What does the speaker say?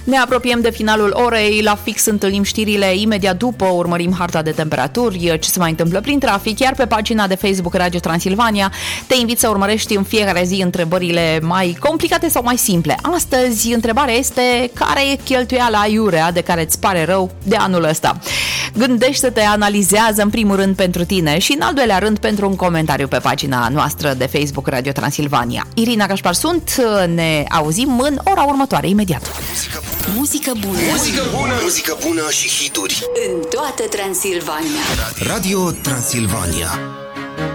Ne apropiem de finalul orei, la fix întâlnim știrile, imediat după urmărim harta de temperaturi, ce se mai întâmplă prin trafic, iar pe pagina de Facebook Radio Transilvania te invit să urmărești în fiecare zi întrebările mai complicate sau mai simple. Astăzi întrebarea este: care e cheltuiala aiurea de care îți pare rău de anul ăsta? Gândește-te, analizează în primul rând pentru tine și în al doilea rând pentru un comentariu pe pagina noastră de Facebook Radio Transilvania. Irina Cașpar sunt, ne auzim în ora următoare imediat. Muzică bună. Muzică bună. Muzică bună și hituri în toată Transilvania. Radio Transilvania.